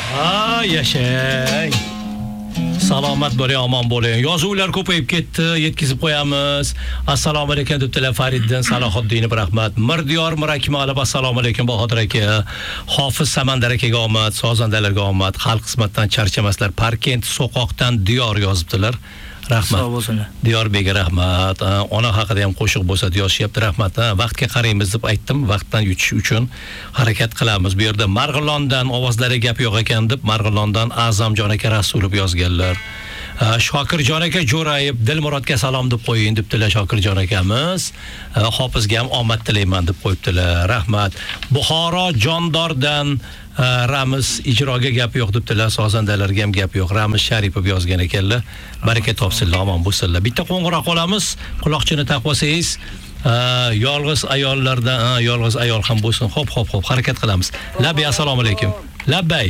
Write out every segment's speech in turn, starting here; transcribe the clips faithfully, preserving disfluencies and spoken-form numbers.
Ha, yashang. Salomat bo'ling, omon bo'ling. Yozuvlar ko'payib ketdi, yetkazib qo'yamiz. Assalomu alaykum debdilar Fariddin Salohiddinov, rahmat. Mirdiyor Murakmalov, assalomu alaykum Bahodir aka. Hofiz Samandar akaga omad, sozandalarga omad. Xalq xizmatdan charchamaslar. Parkent so'qoqdan Diyor yozibdilar. Rahmat. Sog' bo'lsinlar. Diyorbekga rahmat. Ona haqida ham qo'shiq bo'lsa yozishyapti, rahmat. Vaqtga qaraymiz deb aytdim, vaqtdan yutish uchun harakat qilamiz. Bu yerda Marg'ilondan ovozlari gap yo'q ekan deb Marg'ilondan A'zamjon aka Rasulov yozganlar. Shokirjon aka Jo'rayib Dilmurodga salom deb qo'ying debdilar Shokirjon akamiz. Hofizga ham omad tilayman deb qo'yibdilar. Rahmat. Buxoro Jondordan Ramiz ijroga gap yo'q debdilar, sozandalarga ham gap yo'q. Ramiz Sharipov yozgan ekanlar. Baraka topsinlar, omon bo'lsinlar. Bitta qo'ng'iroq olamiz. Quloqchini taqvosangiz, yolg'iz ayollardan, yolg'iz ayol ham bo'lsin. Hop, hop, hop, harakat qilamiz. Labbay, assalomu alaykum. Labbay.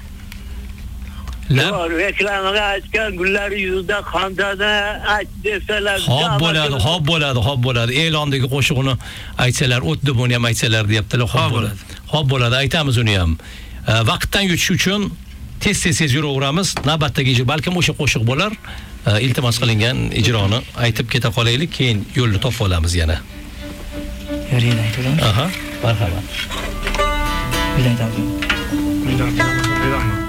Reklamaga aytgan gullari yuzida xandada ayt desalar. Hop bo'ladi, hop bo'ladi, hop bo'ladi. E'londagi qo'shiqni aytsalar, o'tdi buni ham aytsalar deyaptilar. Hop bo'ladi. Hop bo'ladi, aytamiz uni ham. Vaqtdan yutish uchun tez-tez yuraveramiz. Navbatdagi ijro balkim o'sha qo'shiq bo'lar. Iltimos qilingan ijroni aytib keta qolaylik, keyin yo'lni topib olamiz yana. Yo'lni aytamiz. Aha, marhamat. Yo'lni aytamiz.